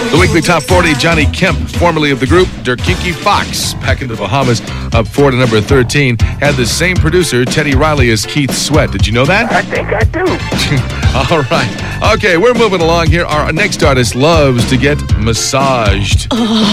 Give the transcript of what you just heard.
The weekly top 40, Johnny Kemp, formerly of the group Dirk-Kinky Fox, back in the Bahamas, up 4 to number 13, had the same producer, Teddy Riley, as Keith Sweat. Did you know that? I think I do. All right. Okay, we're moving along here. Our next artist loves to get massaged.